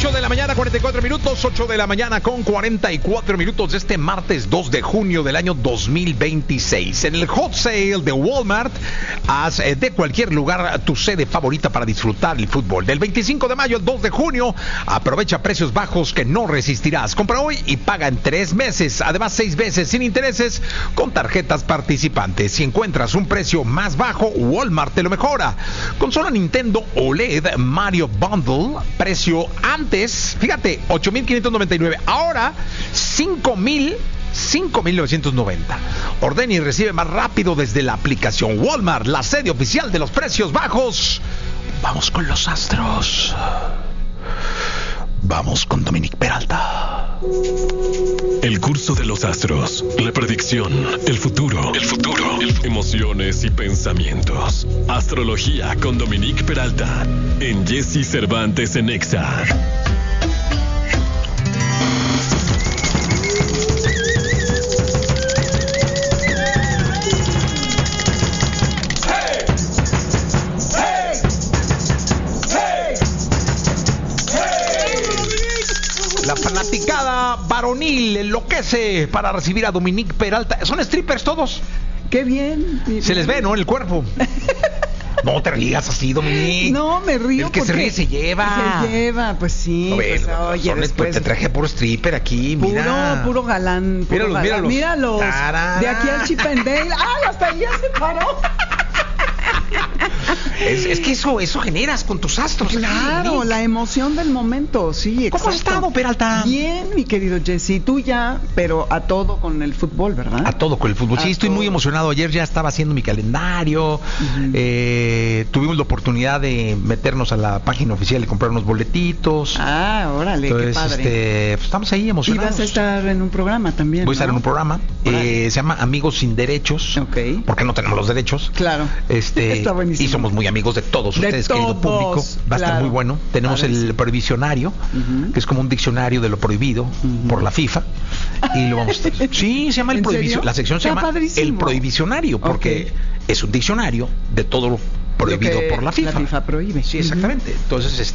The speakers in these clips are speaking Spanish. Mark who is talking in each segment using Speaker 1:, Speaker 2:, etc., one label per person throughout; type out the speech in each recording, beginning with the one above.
Speaker 1: 8 de la mañana, 44 minutos, 8 de la mañana con 44 minutos de este martes 2 de junio del año 2026. En el Hot Sale de Walmart, haz de cualquier lugar tu sede favorita para disfrutar el fútbol. Del 25 de mayo al 2 de junio, aprovecha precios bajos que no resistirás. Compra hoy y paga en 3 meses, además 6 veces sin intereses con tarjetas participantes. Si encuentras un precio más bajo, Walmart te lo mejora. Consola Nintendo OLED Mario Bundle, precio antes, fíjate, 8,599, ahora 5,990. Ordena y recibe más rápido desde la aplicación. Walmart, la sede oficial de los precios bajos. Vamos con los astros. Vamos con Dominique Peralta.
Speaker 2: El curso de los astros, la predicción, el futuro, emociones y pensamientos. Astrología con Dominique Peralta en Jesse Cervantes en Exa.
Speaker 1: La fanaticada varonil enloquece para recibir a Dominique Peralta. Son strippers todos.
Speaker 3: ¡Qué bien!
Speaker 1: Se les ve, ¿no? El cuerpo. No te rías así, Dominique.
Speaker 3: No, me río.
Speaker 1: El que se ríe se lleva.
Speaker 3: Se lleva, pues sí.
Speaker 1: No,
Speaker 3: pues,
Speaker 1: oye, después te traje puro stripper aquí, mira.
Speaker 3: Puro galán. Míralos.
Speaker 1: Tarara.
Speaker 3: De aquí al Chip and Dale. ¡Ay, hasta allá se paró!
Speaker 1: Es que eso generas con tus astros.
Speaker 3: Claro, la emoción del momento, sí, exacto.
Speaker 1: ¿Cómo has estado, Peralta?
Speaker 3: Bien, mi querido Jesse, tú ya, pero a todo con el fútbol, ¿verdad?
Speaker 1: A todo con el fútbol. Sí, estoy muy emocionado. Ayer ya estaba haciendo mi calendario. Tuvimos la oportunidad de meternos a la página oficial y comprar unos boletitos.
Speaker 3: Ah, órale, entonces, qué padre.
Speaker 1: Pues estamos ahí emocionados.
Speaker 3: Y vas a estar en un programa también,
Speaker 1: Voy a estar en un programa. Se llama Amigos Sin Derechos.
Speaker 3: Ok.
Speaker 1: Porque no tenemos los derechos.
Speaker 3: Claro.
Speaker 1: Está buenísimo. Y somos muy amigos de todos ustedes, querido público. Va a estar muy bueno. Tenemos el prohibicionario, que es como un diccionario de lo prohibido por la FIFA. Y lo vamos a estar. Sí, se llama el prohibicionario. La sección se llama el prohibicionario, porque es un diccionario de todo lo prohibido por la FIFA.
Speaker 3: La FIFA prohíbe.
Speaker 1: Sí, exactamente. Entonces,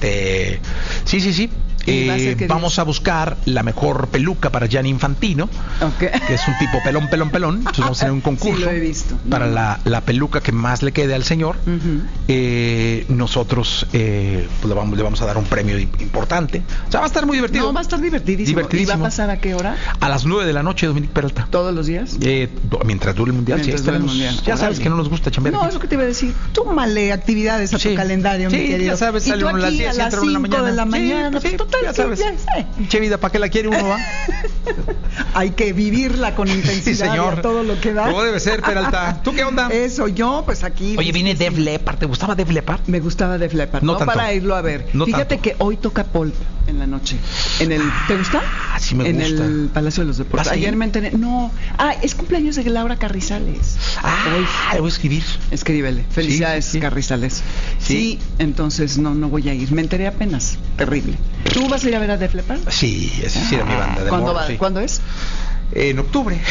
Speaker 1: sí. Vamos a buscar la mejor peluca para Gianni Infantino, que es un tipo pelón. Entonces vamos a tener un concurso.
Speaker 3: Sí, lo he visto.
Speaker 1: Para la peluca que más le quede al señor. Nosotros pues le vamos a dar un premio importante. O sea, va a estar muy divertido.
Speaker 3: No, va a estar divertidísimo. ¿Y va a pasar a qué hora?
Speaker 1: A las 9 de la noche, Dominique Peralta.
Speaker 3: ¿Todos los días?
Speaker 1: Mientras dure el mundial. Ya sabes que no nos gusta chambear.
Speaker 3: No, es lo que te iba a decir. Túmale actividades a tu calendario, mi querido.
Speaker 1: Ya sabes, sale uno a las 10, entra uno
Speaker 3: de la mañana.
Speaker 1: Sí, total, ya sabes. Che vida, ¿para qué la quiere uno, va?
Speaker 3: Hay que vivirla con intensidad.
Speaker 1: Sí, señor.
Speaker 3: Y a todo lo que da.
Speaker 1: ¿Cómo debe ser, Peralta? ¿Tú qué onda?
Speaker 3: Eso, yo, pues aquí.
Speaker 1: Oye, viene Def Leppard. ¿Te gustaba Def Leppard?
Speaker 3: Me gustaba Def Leppard. No tanto. Para irlo a ver.
Speaker 1: No
Speaker 3: Fíjate
Speaker 1: tanto.
Speaker 3: que hoy toca Paul en la noche. ¿Te gusta?
Speaker 1: Sí me gusta.
Speaker 3: En el Palacio de los Deportes. Ayer me enteré. No. Es cumpleaños de Laura Carrizales.
Speaker 1: Le voy a escribir.
Speaker 3: Escríbele. Felicidades, Carrizales. Sí, entonces no voy a ir. Me enteré apenas. Terrible. ¿Tú vas a ir a ver a Def Leppard?
Speaker 1: Sí, esa sí era mi banda de
Speaker 3: ¿Cuándo
Speaker 1: morro,
Speaker 3: va?
Speaker 1: sí.
Speaker 3: ¿Cuándo es?
Speaker 1: En octubre.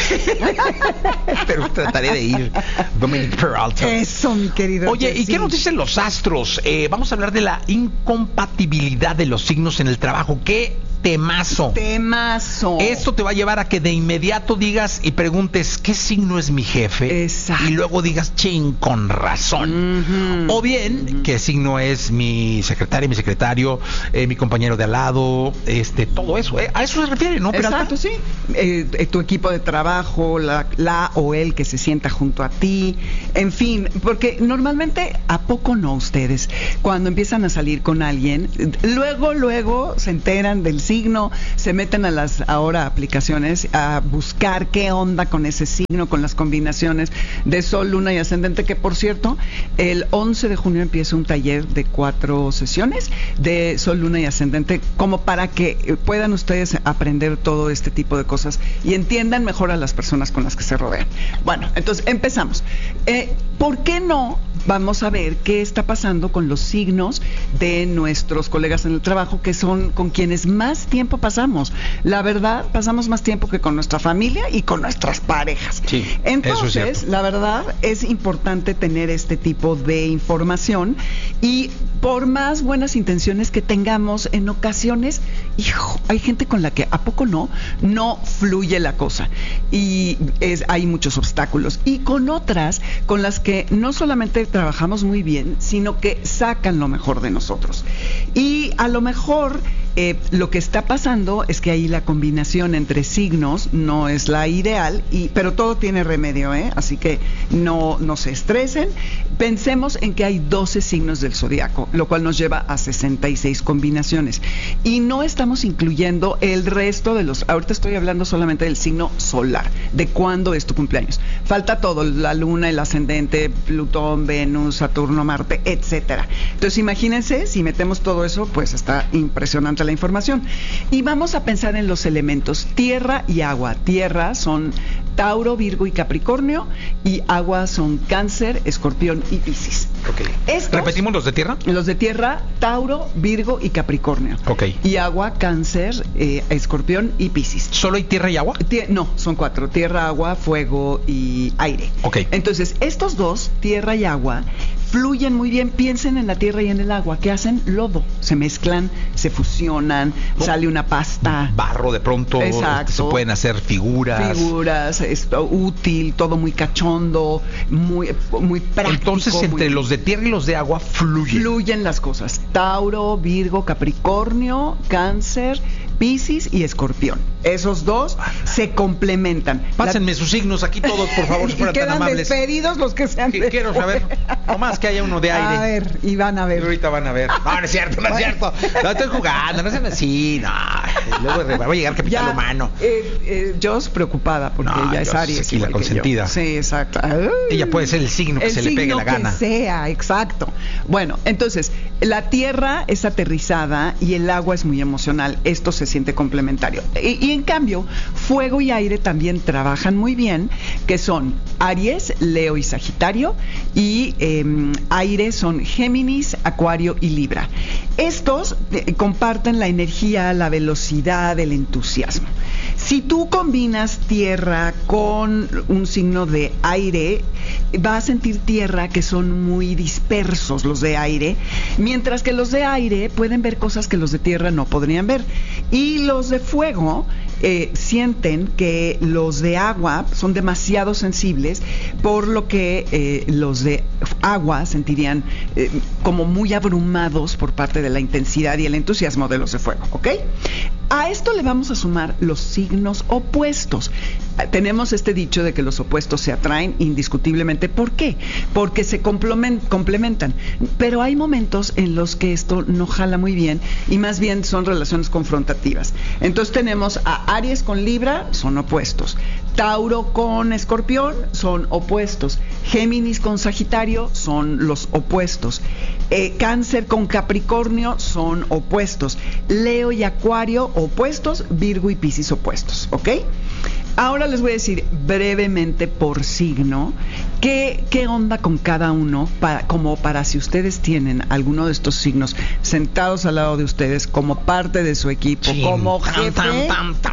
Speaker 1: Pero trataré de ir. Dominique Peralta.
Speaker 3: Eso, mi querido.
Speaker 1: Oye, ¿y qué nos dicen los astros? Vamos a hablar de la incompatibilidad de los signos en el trabajo. ¿Qué temazo? Esto te va a llevar a que de inmediato digas y preguntes ¿qué signo es mi jefe?
Speaker 3: Exacto.
Speaker 1: Y luego digas chin, con razón. O bien, ¿qué signo es mi secretaria, mi secretario, mi compañero de al lado? Todo eso. A eso se refiere, ¿no, Peralta?
Speaker 3: Exacto, sí. Tu equipo de trabajo, la o el que se sienta junto a ti, en fin, porque normalmente, ¿a poco no ustedes? Cuando empiezan a salir con alguien, luego se enteran del signo, se meten a las ahora aplicaciones a buscar qué onda con ese signo, con las combinaciones de Sol, Luna y Ascendente, que por cierto, el 11 de junio empieza un taller de 4 sesiones de Sol, Luna y Ascendente, como para que puedan ustedes aprender todo este tipo de cosas y entiendan mejor a las personas con las que se rodean. Bueno, entonces empezamos. ¿Por qué no? Vamos a ver qué está pasando con los signos de nuestros colegas en el trabajo, que son con quienes más más tiempo pasamos. La verdad, pasamos más tiempo que con nuestra familia y con nuestras parejas.
Speaker 1: Sí,
Speaker 3: entonces,
Speaker 1: eso es cierto.
Speaker 3: la verdad, es importante tener este tipo de información y por más buenas intenciones que tengamos, en ocasiones, hijo, hay gente con la que, ¿a poco no fluye la cosa? Y hay muchos obstáculos. Y con otras, con las que no solamente trabajamos muy bien, sino que sacan lo mejor de nosotros. Y a lo mejor lo que está pasando es que ahí la combinación entre signos no es la ideal, pero todo tiene remedio, así que no se estresen. Pensemos en que hay 12 signos del zodiaco, lo cual nos lleva a 66 combinaciones. Y no estamos incluyendo el resto de los... Ahorita estoy hablando solamente del signo solar, de cuándo es tu cumpleaños. Falta todo, la luna, el ascendente, Plutón, Venus, Saturno, Marte, etcétera. Entonces imagínense, si metemos todo eso, pues está impresionante la información. Y vamos a pensar en los elementos tierra y agua. Tierra son Tauro, Virgo y Capricornio, y agua son Cáncer, Escorpión y Piscis.
Speaker 1: Okay. ¿Repetimos los de tierra?
Speaker 3: Los de tierra, Tauro, Virgo y Capricornio.
Speaker 1: Okay.
Speaker 3: Y agua, Cáncer, Escorpión y Piscis.
Speaker 1: ¿Solo hay tierra y agua?
Speaker 3: No, son 4. Tierra, agua, fuego y aire.
Speaker 1: Okay.
Speaker 3: Entonces, estos dos, tierra y agua, fluyen muy bien. Piensen en la tierra y en el agua. ¿Qué hacen? Lodo. Se mezclan, se fusionan, sale una pasta.
Speaker 1: Barro de pronto.
Speaker 3: Exacto.
Speaker 1: Se pueden hacer figuras.
Speaker 3: Es útil, todo muy cachondo, muy práctico.
Speaker 1: Entonces, entre los de tierra y los de agua fluyen las cosas.
Speaker 3: Tauro, Virgo, Capricornio, Cáncer, Piscis y Escorpión. Esos dos se complementan.
Speaker 1: Pásenme sus signos aquí todos, por favor, si fueran tan amables.
Speaker 3: Despedidos los que sean.
Speaker 1: Quiero saber, nomás que haya uno de aire.
Speaker 3: A ver, y van a ver.
Speaker 1: Ahorita van a ver. No es cierto, no es cierto. No estoy jugando, no sean así. No. Luego va a llegar Capital Humano.
Speaker 3: Yo estoy preocupada porque ella es Aries.
Speaker 1: Aquí la consentida.
Speaker 3: Sí, exacto.
Speaker 1: Ella puede ser el signo que se le pegue la gana.
Speaker 3: El signo que sea, exacto. Bueno, entonces, la tierra es aterrizada y el agua es muy emocional. Esto se siente complementario. Y en cambio, fuego y aire también trabajan muy bien, que son Aries, Leo y Sagitario, y aire son Géminis, Acuario y Libra. Estos comparten la energía, la velocidad, el entusiasmo. Si tú combinas tierra con un signo de aire, vas a sentir tierra que son muy dispersos los de aire, mientras que los de aire pueden ver cosas que los de tierra no podrían ver. Y los de fuego sienten que los de agua son demasiado sensibles, por lo que los de agua sentirían como muy abrumados por parte de la intensidad y el entusiasmo de los de fuego, ¿ok? A esto le vamos a sumar los signos opuestos. Tenemos este dicho de que los opuestos se atraen indiscutiblemente. ¿Por qué? Porque se complementan. Pero hay momentos en los que esto no jala muy bien y más bien son relaciones confrontativas. Entonces tenemos a Aries con Libra, son opuestos. Tauro con Escorpión, son opuestos. Géminis con Sagitario, son los opuestos. Cáncer con Capricornio, son opuestos. Leo y Acuario, opuestos. Virgo y Piscis, opuestos. ¿Ok? Ahora les voy a decir brevemente por signo qué onda con cada uno, como para si ustedes tienen alguno de estos signos sentados al lado de ustedes como parte de su equipo, como jefe,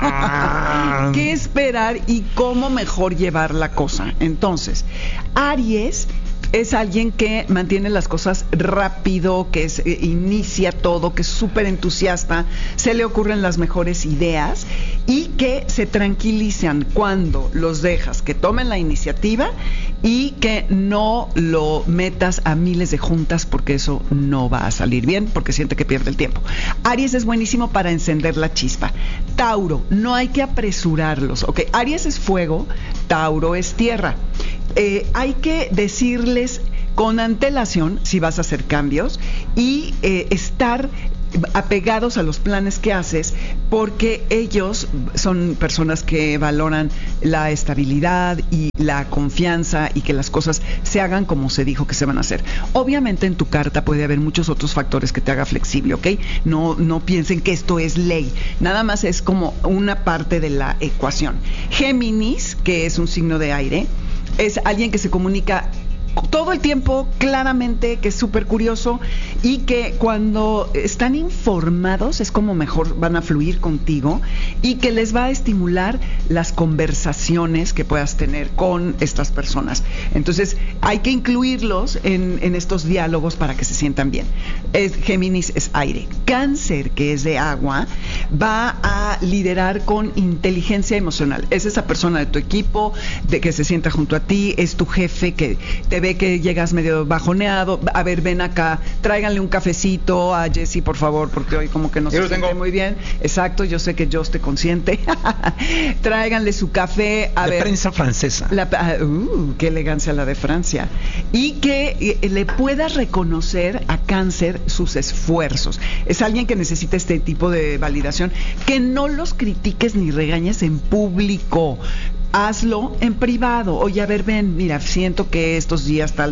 Speaker 3: qué esperar y cómo mejor llevar la cosa. Entonces, Aries es alguien que mantiene las cosas rápido, que inicia todo, que es súper entusiasta, se le ocurren las mejores ideas y que se tranquilizan cuando los dejas que tomen la iniciativa y que no lo metas a miles de juntas, porque eso no va a salir bien, porque siente que pierde el tiempo. Aries es buenísimo para encender la chispa. Tauro, no hay que apresurarlos, ¿ok? Aries es fuego, Tauro es tierra. Hay que decirles con antelación si vas a hacer cambios y estar apegados a los planes que haces, porque ellos son personas que valoran la estabilidad y la confianza y que las cosas se hagan como se dijo que se van a hacer. Obviamente en tu carta puede haber muchos otros factores que te haga flexible, ¿ok? No piensen que esto es ley, nada más es como una parte de la ecuación. Géminis, que es un signo de aire, es alguien que se comunica todo el tiempo, claramente, que es súper curioso y que cuando están informados es como mejor van a fluir contigo y que les va a estimular las conversaciones que puedas tener con estas personas. Entonces, hay que incluirlos en estos diálogos para que se sientan bien. Géminis es aire. Cáncer, que es de agua, va a liderar con inteligencia emocional. Es esa persona de tu equipo, de que se sienta junto a ti, es tu jefe que te ve que llegas medio bajoneado. A ver, ven acá, tráiganle un cafecito a Jessy, por favor, porque hoy como que no se siente muy bien. Exacto, yo sé que Joss te consiente. Tráiganle su café.
Speaker 1: De prensa francesa.
Speaker 3: Qué elegancia la de Francia. Y que le puedas reconocer a Cáncer sus esfuerzos. Es alguien que necesita este tipo de validación. Que no los critiques ni regañes en público. Hazlo en privado. Oye, a ver, ven, mira, siento que estos días tal,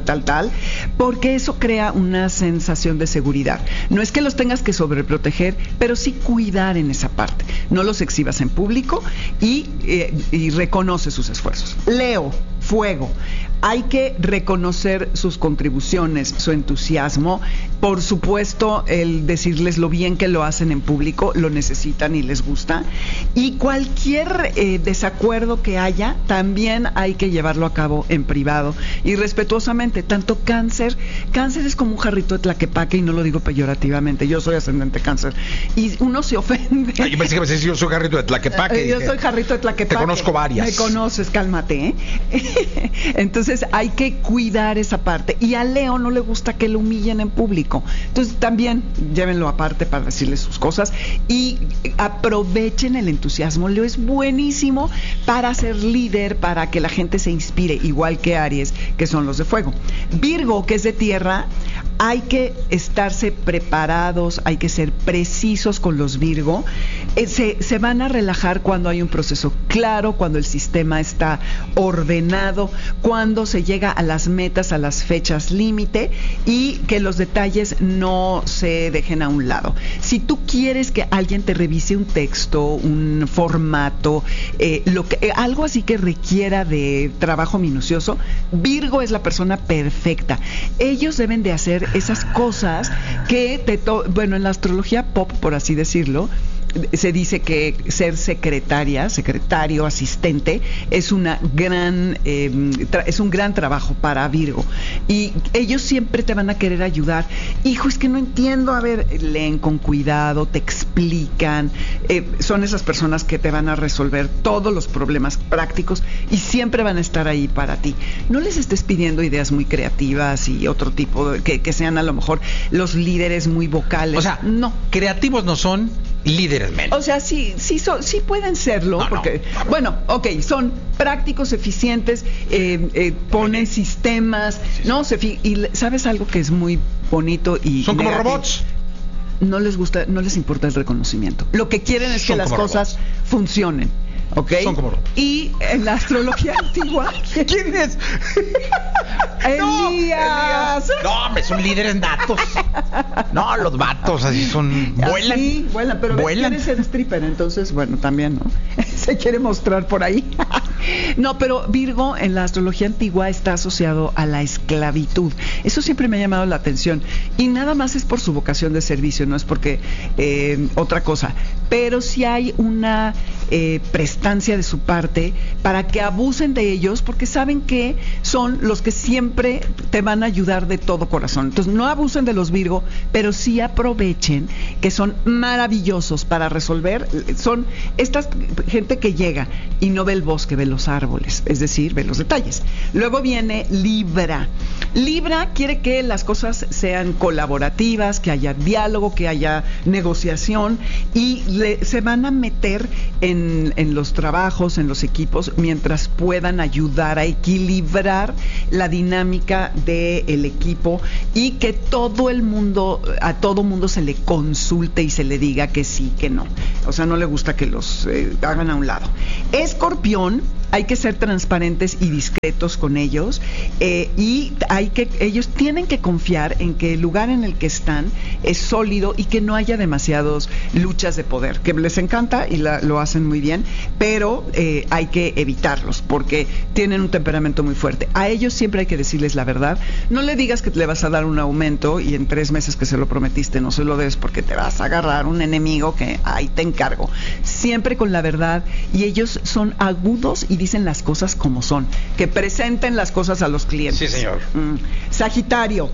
Speaker 3: porque eso crea una sensación de seguridad. No es que los tengas que sobreproteger, pero sí cuidar en esa parte. No los exhibas en público y reconoce sus esfuerzos. Leo, fuego. Hay que reconocer sus contribuciones, su entusiasmo. Por supuesto, el decirles lo bien que lo hacen en público, lo necesitan y les gusta. Y cualquier desacuerdo que haya, también hay que llevarlo a cabo en privado y respetuosamente. Tanto Cáncer es como un jarrito de tlaquepaque, y no lo digo peyorativamente. Yo soy ascendente Cáncer. Y uno se ofende.
Speaker 1: Ay, yo pensé que me decías, yo soy jarrito de tlaquepaque.
Speaker 3: Yo soy jarrito de tlaquepaque.
Speaker 1: Te conozco varias.
Speaker 3: Me conoces, cálmate, ¿eh? Entonces hay que cuidar esa parte. Y a Leo no le gusta que lo humillen en público. Entonces también llévenlo aparte para decirle sus cosas y aprovechen el entusiasmo. Leo es buenísimo para ser líder, para que la gente se inspire, igual que Aries, que son los de fuego. Virgo, que es de tierra, hay que estarse preparados, hay que ser precisos con los Virgo. Se van a relajar cuando hay un proceso claro, cuando el sistema está ordenado, cuando se llega a las metas, a las fechas límite y que los detalles no se dejen a un lado. Si tú quieres que alguien te revise un texto, un formato, algo así que requiera de trabajo minucioso, Virgo es la persona perfecta. Ellos deben de hacer esas cosas que en la astrología pop, por así decirlo, se dice que ser secretario, asistente, es un gran trabajo para Virgo. Y ellos siempre te van a querer ayudar. Hijo, es que no entiendo. A ver, leen con cuidado, te explican. Son esas personas que te van a resolver todos los problemas prácticos y siempre van a estar ahí para ti. No les estés pidiendo ideas muy creativas y otro tipo, que sean a lo mejor los líderes muy vocales.
Speaker 1: O sea, no, creativos no son, líderes menos.
Speaker 3: O sea, sí pueden serlo, porque, bueno, ok, son prácticos, eficientes, ponen sistemas, y ¿sabes algo que es muy bonito y
Speaker 1: son como robots?
Speaker 3: No les importa el reconocimiento. Lo que quieren es que las cosas funcionen. ¿Ok?
Speaker 1: Son como robots.
Speaker 3: Y en la astrología antigua...
Speaker 1: ¿Quién es?
Speaker 3: Elías.
Speaker 1: No, hombre, son líderes natos. No, los vatos así son... Vuelan.
Speaker 3: Sí, vuelan, pero quiere ser stripper, entonces, bueno, también, ¿no? Se quiere mostrar por ahí. No, pero Virgo en la astrología antigua está asociado a la esclavitud. Eso siempre me ha llamado la atención. Y nada más es por su vocación de servicio, no es porque otra cosa. Pero sí hay una prestancia de su parte para que abusen de ellos, porque saben que son los que siempre te van a ayudar de todo corazón. Entonces no abusen de los Virgo, pero sí aprovechen que son maravillosos para resolver. Son esta gente que llega y no ve el bosque, ve los árboles, es decir, ve los detalles. Luego viene Libra. Libra quiere que las cosas sean colaborativas, que haya diálogo, que haya negociación y se van a meter en los trabajos, en los equipos, mientras puedan ayudar a equilibrar la dinámica del equipo y que a todo mundo se le consulte y se le diga que sí, que no. O sea, no le gusta que los hagan a un lado. Escorpión hay que ser transparentes y discretos con ellos, y ellos tienen que confiar en que el lugar en el que están es sólido y que no haya demasiadas luchas de poder, que les encanta y lo hacen muy bien, pero hay que evitarlos porque tienen un temperamento muy fuerte. A ellos siempre hay que decirles la verdad. No le digas que le vas a dar un aumento y en 3 meses que se lo prometiste no se lo des, porque te vas a agarrar un enemigo que ahí te encargo. Siempre con la verdad, y ellos son agudos y dicen las cosas como son, que presenten las cosas a los clientes.
Speaker 1: Sí, señor.
Speaker 3: Sagitario,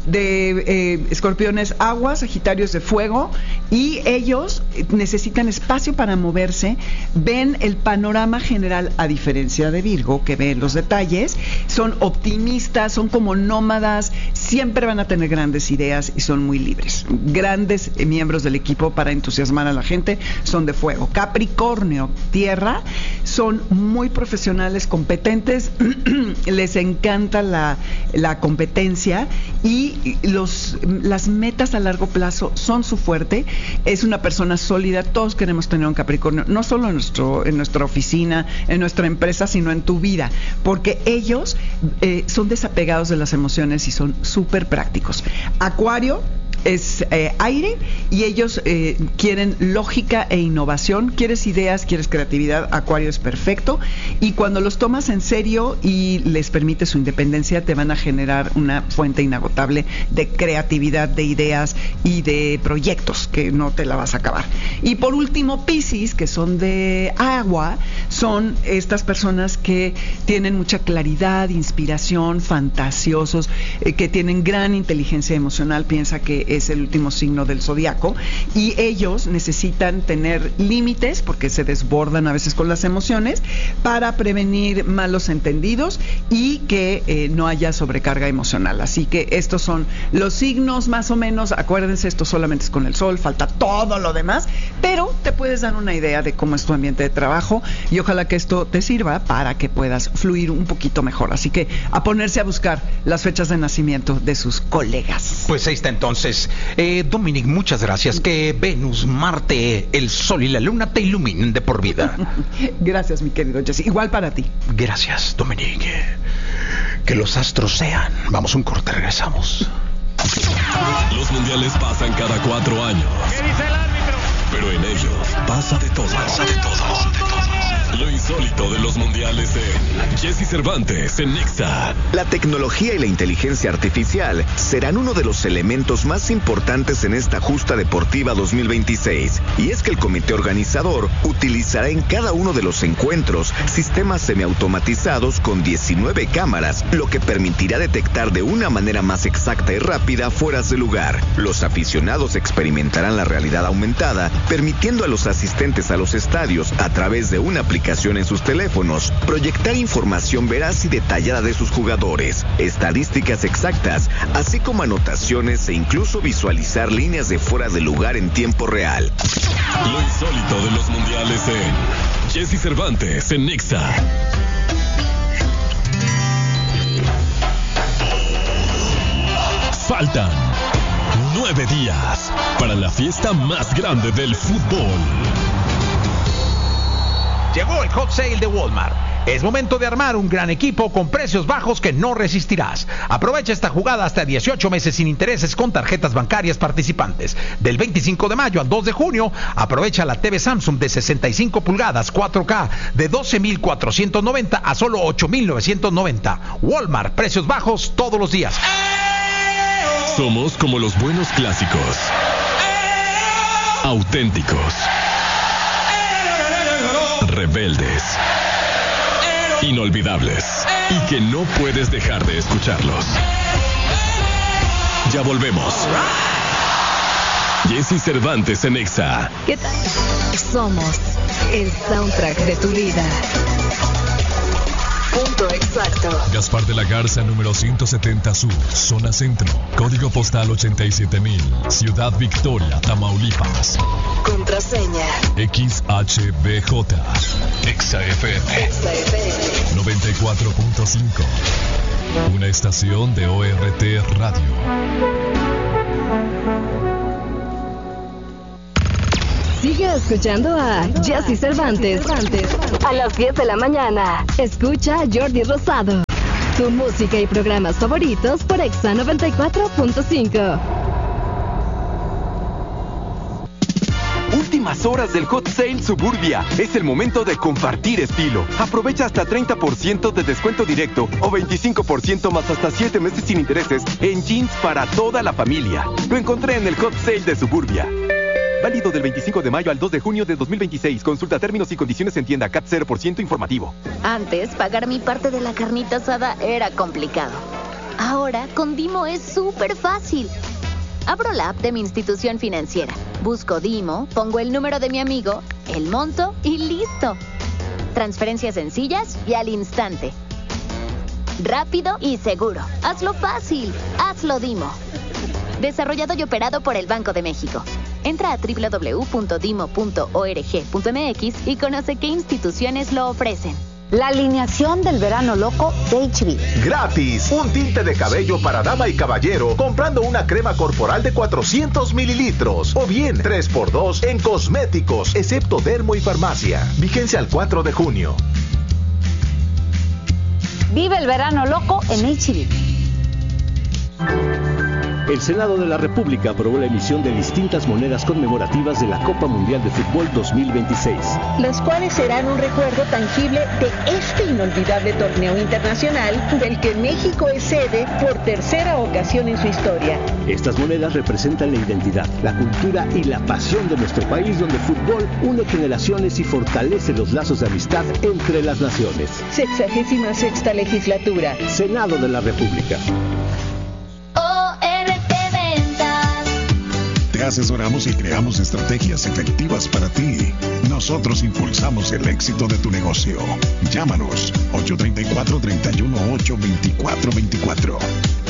Speaker 3: de Escorpiones agua, Sagitarios de fuego, y ellos necesitan espacio para moverse, ven el panorama general a diferencia de Virgo, que ve los detalles, son optimistas, son como nómadas, siempre van a tener grandes ideas y son muy libres. Grandes miembros del equipo para entusiasmar a la gente son de fuego. Capricornio, tierra, son muy profesionales, competentes, les encanta la competencia, y las metas a largo plazo son su fuerte. Es una persona sólida. Todos queremos tener un Capricornio, no solo en nuestra oficina, en nuestra empresa, sino en tu vida, porque ellos son desapegados de las emociones y son súper prácticos. Acuario es aire, y ellos quieren lógica e innovación. Quieres ideas, quieres creatividad, Acuario es perfecto, y cuando los tomas en serio y les permites su independencia, te van a generar una fuente inagotable de creatividad, de ideas y de proyectos que no te la vas a acabar. Y por último, Piscis, que son de agua, son estas personas que tienen mucha claridad, inspiración, fantasiosos, que tienen gran inteligencia emocional. Piensa que es el último signo del zodiaco, y ellos necesitan tener límites porque se desbordan a veces con las emociones, para prevenir malos entendidos y que no haya sobrecarga emocional. Así que estos son los signos más o menos. Acuérdense, esto solamente es con el sol, falta todo lo demás, pero te puedes dar una idea de cómo es tu ambiente de trabajo, y ojalá que esto te sirva para que puedas fluir un poquito mejor. Así que a ponerse a buscar las fechas de nacimiento de sus colegas.
Speaker 1: Pues ahí está entonces. Dominic, muchas gracias. Que Venus, Marte, el Sol y la Luna te iluminen de por vida.
Speaker 3: Gracias, mi querido Jesse. Igual para ti.
Speaker 1: Gracias, Dominic. Que los astros sean. Vamos a un corte, regresamos.
Speaker 2: Los mundiales pasan cada 4 años.
Speaker 4: ¿Qué dice el árbitro?
Speaker 2: Pero en ellos pasa de todo. Lo insólito de los mundiales en Jesse Cervantes en Nexa.
Speaker 5: La tecnología y la inteligencia artificial serán uno de los elementos más importantes en esta justa deportiva 2026. Y es que el comité organizador utilizará en cada uno de los encuentros sistemas semiautomatizados con 19 cámaras, lo que permitirá detectar de una manera más exacta y rápida fueras de lugar. Los aficionados experimentarán la realidad aumentada, permitiendo a los asistentes a los estadios, a través de una aplicación en sus teléfonos, proyectar información veraz y detallada de sus jugadores, estadísticas exactas, así como anotaciones e incluso visualizar líneas de fuera de lugar en tiempo real.
Speaker 2: Lo insólito de los mundiales en Jesse Cervantes en Nexa. Faltan 9 días para la fiesta más grande del fútbol.
Speaker 1: Llegó el Hot Sale de Walmart. Es momento de armar un gran equipo con precios bajos que no resistirás. Aprovecha esta jugada hasta 18 meses sin intereses con tarjetas bancarias participantes. Del 25 de mayo al 2 de junio, aprovecha la TV Samsung de 65 pulgadas 4K de 12,490 a solo 8,990. Walmart, precios bajos todos los días.
Speaker 2: Somos como los buenos clásicos. Auténticos. Rebeldes, inolvidables, y que no puedes dejar de escucharlos. Ya volvemos. Jesse Cervantes en Nexa.
Speaker 6: ¿Qué tal? Somos el soundtrack de tu vida. Punto exacto.
Speaker 2: Gaspar de la Garza, número 170 Sur, zona centro. Código postal 87,000. Ciudad Victoria, Tamaulipas.
Speaker 6: Contraseña
Speaker 2: XHBJ. XFM 94.5. Una estación de ORT Radio.
Speaker 6: Sigue escuchando a Jessy Cervantes. A las 10 de la mañana, escucha a Jordi Rosado. Tu música y programas favoritos por Exa 94.5.
Speaker 4: Últimas horas del Hot Sale Suburbia. Es el momento de compartir estilo. Aprovecha hasta 30% de descuento directo o 25% más hasta 7 meses sin intereses en jeans para toda la familia. Lo encontré en el Hot Sale de Suburbia. Válido del 25 de mayo al 2 de junio de 2026. Consulta términos y condiciones en tienda. CAT 0% informativo.
Speaker 7: Antes, pagar mi parte de la carnita asada era complicado. Ahora, con Dimo es súper fácil. Abro la app de mi institución financiera. Busco Dimo, pongo el número de mi amigo, el monto y listo. Transferencias sencillas y al instante. Rápido y seguro. Hazlo fácil. Hazlo Dimo. Desarrollado y operado por el Banco de México. Entra a www.dimo.org.mx y conoce qué instituciones lo ofrecen.
Speaker 8: La alineación del verano loco de HB.
Speaker 9: Gratis, un tinte de cabello para dama y caballero comprando una crema corporal de 400 mililitros. O bien 3x2 en cosméticos, excepto dermo y farmacia. Vigencia al 4 de junio.
Speaker 8: Vive el verano loco en HB.
Speaker 10: El Senado de la República aprobó la emisión de distintas monedas conmemorativas de la Copa Mundial de Fútbol 2026.
Speaker 11: Las cuales serán un recuerdo tangible de este inolvidable torneo internacional del que México es sede por tercera ocasión en su historia.
Speaker 10: Estas monedas representan la identidad, la cultura y la pasión de nuestro país, donde el fútbol une generaciones y fortalece los lazos de amistad entre las naciones.
Speaker 11: 66ª legislatura.
Speaker 10: Senado de la República.
Speaker 12: Te asesoramos y creamos estrategias efectivas para ti. Nosotros impulsamos el éxito de tu negocio. Llámanos 834-318-2424.